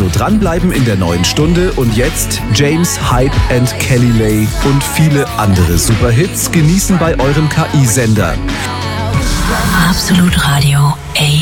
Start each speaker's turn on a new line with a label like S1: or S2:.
S1: Also dranbleiben in der neuen Stunde und jetzt James, Hype and Kelly Lay und viele andere Superhits genießen bei eurem KI-Sender.
S2: Absolut Radio.